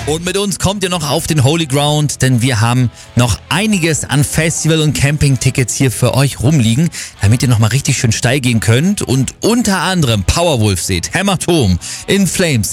Und mit uns kommt ihr noch auf den Holy Ground, denn wir haben noch einiges an Festival- und Campingtickets hier für euch rumliegen, damit ihr nochmal richtig schön steil gehen könnt und unter anderem Powerwolf seht, Hämatom, In Flames,